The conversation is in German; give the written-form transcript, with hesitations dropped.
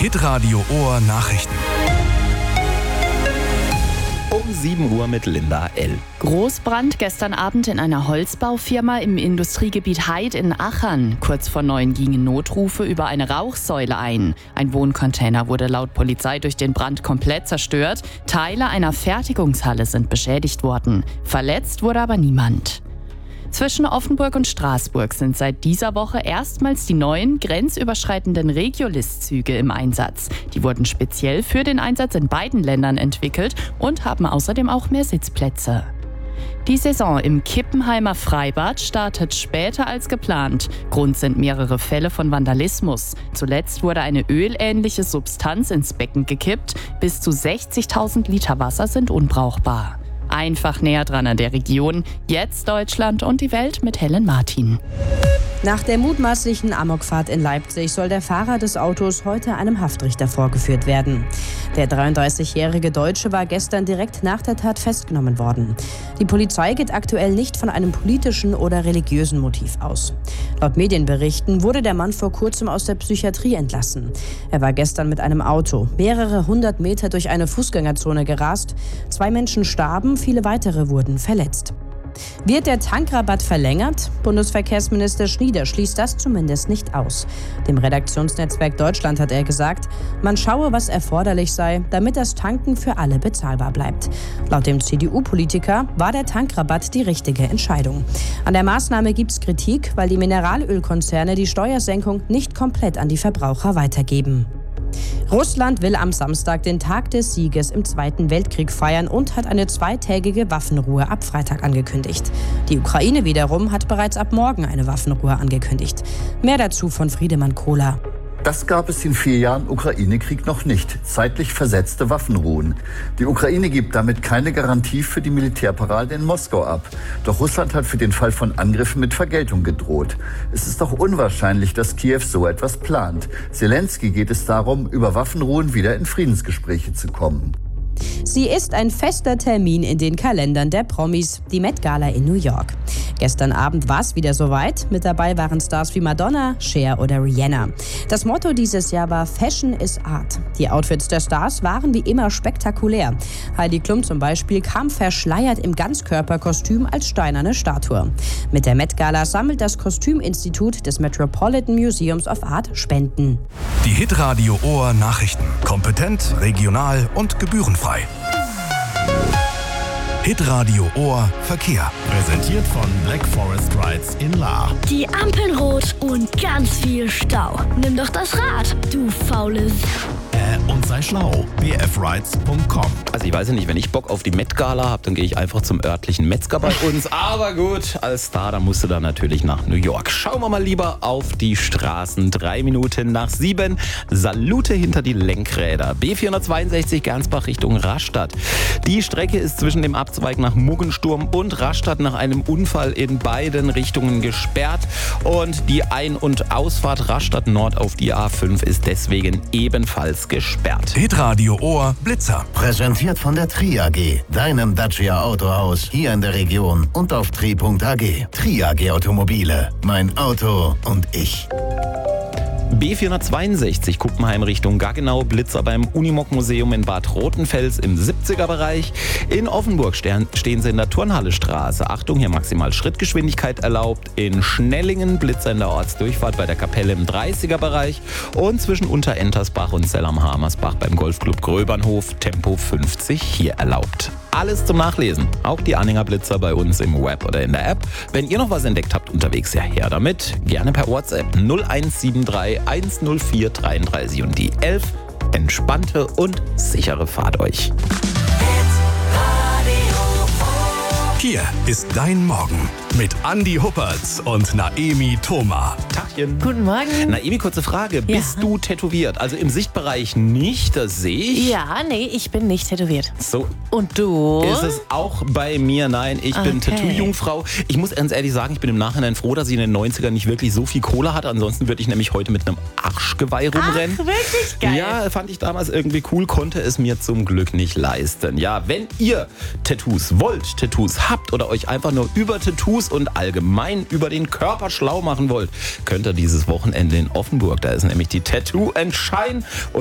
Hitradio Ohr Nachrichten. Um 7 Uhr mit Linda L. Großbrand gestern Abend in einer Holzbaufirma im Industriegebiet Heid in Achern. Kurz vor 9 gingen Notrufe über eine Rauchsäule ein. Ein Wohncontainer wurde laut Polizei durch den Brand komplett zerstört. Teile einer Fertigungshalle sind beschädigt worden. Verletzt wurde aber niemand. Zwischen Offenburg und Straßburg sind seit dieser Woche erstmals die neuen grenzüberschreitenden Regiolis-Züge im Einsatz. Die wurden speziell für den Einsatz in beiden Ländern entwickelt und haben außerdem auch mehr Sitzplätze. Die Saison im Kippenheimer Freibad startet später als geplant. Grund sind mehrere Fälle von Vandalismus. Zuletzt wurde eine ölähnliche Substanz ins Becken gekippt. Bis zu 60.000 Liter Wasser sind unbrauchbar. Einfach näher dran an der Region. Jetzt Deutschland und die Welt mit Helen Martin. Nach der mutmaßlichen Amokfahrt in Leipzig soll der Fahrer des Autos heute einem Haftrichter vorgeführt werden. Der 33-jährige Deutsche war gestern direkt nach der Tat festgenommen worden. Die Polizei geht aktuell nicht von einem politischen oder religiösen Motiv aus. Laut Medienberichten wurde der Mann vor kurzem aus der Psychiatrie entlassen. Er war gestern mit einem Auto mehrere 100 Meter durch eine Fußgängerzone gerast. 2 Menschen starben, viele weitere wurden verletzt. Wird der Tankrabatt verlängert? Bundesverkehrsminister Schnieder schließt das zumindest nicht aus. Dem Redaktionsnetzwerk Deutschland hat er gesagt, man schaue, was erforderlich sei, damit das Tanken für alle bezahlbar bleibt. Laut dem CDU-Politiker war der Tankrabatt die richtige Entscheidung. An der Maßnahme gibt es Kritik, weil die Mineralölkonzerne die Steuersenkung nicht komplett an die Verbraucher weitergeben. Russland will am Samstag den Tag des Sieges im Zweiten Weltkrieg feiern und hat eine 2-tägige Waffenruhe ab Freitag angekündigt. Die Ukraine wiederum hat bereits ab morgen eine Waffenruhe angekündigt. Mehr dazu von Friedemann Kohler. Das gab es in 4 Jahren Ukraine-Krieg noch nicht. Zeitlich versetzte Waffenruhen. Die Ukraine gibt damit keine Garantie für die Militärparade in Moskau ab. Doch Russland hat für den Fall von Angriffen mit Vergeltung gedroht. Es ist auch unwahrscheinlich, dass Kiew so etwas plant. Zelensky geht es darum, über Waffenruhen wieder in Friedensgespräche zu kommen. Sie ist ein fester Termin in den Kalendern der Promis, die Met Gala in New York. Gestern Abend war es wieder soweit. Mit dabei waren Stars wie Madonna, Cher oder Rihanna. Das Motto dieses Jahr war Fashion is Art. Die Outfits der Stars waren wie immer spektakulär. Heidi Klum zum Beispiel kam verschleiert im Ganzkörperkostüm als steinerne Statue. Mit der Met Gala sammelt das Kostüminstitut des Metropolitan Museums of Art Spenden. Die Hitradio Ohr Nachrichten. Kompetent, regional und gebührenfrei. Hitradio Ohr Verkehr. Präsentiert von Black Forest Rides in Lahr. Die Ampeln rot und ganz viel Stau. Nimm doch das Rad, du faules. Und sei schlau. bfrides.com. Also ich weiß ja nicht, wenn ich Bock auf die Met-Gala habe, dann gehe ich einfach zum örtlichen Metzger bei uns. Aber gut, als Star, dann musst du dann natürlich nach New York. Schauen wir mal lieber auf die Straßen. 3 Minuten nach 7. Salute hinter die Lenkräder. B462 Gernsbach Richtung Rastatt. Die Strecke ist zwischen dem Abzweig nach Muggensturm und Rastatt nach einem Unfall in beiden Richtungen gesperrt. Und die Ein- und Ausfahrt Rastatt Nord auf die A5 ist deswegen ebenfalls gesperrt. Hitradio Ohr Blitzer. Präsentiert von der Tri AG, deinem Dacia Autohaus hier in der Region und auf tri.ag. Tri AG Automobile, mein Auto und ich. B462 Kuppenheim Richtung Gaggenau, Blitzer beim Unimog-Museum in Bad Rotenfels im 70er-Bereich. In Offenburg stehen sie in der Turnhallestraße. Achtung, hier maximal Schrittgeschwindigkeit erlaubt. In Schnellingen Blitzer in der Ortsdurchfahrt bei der Kapelle im 30er-Bereich. Und zwischen Unterentersbach und Zell am Hamersbach beim Golfclub Gröbernhof Tempo 50 hier erlaubt. Alles zum Nachlesen. Auch die Anhängerblitzer bei uns im Web oder in der App. Wenn ihr noch was entdeckt habt unterwegs, ja her damit. Gerne per WhatsApp 0173 104 33 und die 11. Entspannte und sichere Fahrt euch. Hier ist dein Morgen mit Andi Huppertz und Naemi Thoma. Tachchen. Guten Morgen. Naemi, kurze Frage. Bist du tätowiert? Also im Sichtbereich nicht, das sehe ich. Ja, nee, ich bin nicht tätowiert. So Und du? ist es auch bei mir. Nein, ich bin Tattoo-Jungfrau. Ich muss ganz ehrlich sagen, ich bin im Nachhinein froh, dass ich in den 90ern nicht wirklich so viel Kohle hatte. Ansonsten würde ich nämlich heute mit einem Arschgeweih rumrennen. Ach, wirklich geil. Ja, fand ich damals irgendwie cool, konnte es mir zum Glück nicht leisten. Ja, wenn ihr Tattoos wollt, Tattoos habt oder euch einfach nur über Tattoos und allgemein über den Körper schlau machen wollt, könnt ihr dieses Wochenende in Offenburg. Da ist nämlich die Tattoo and Shine.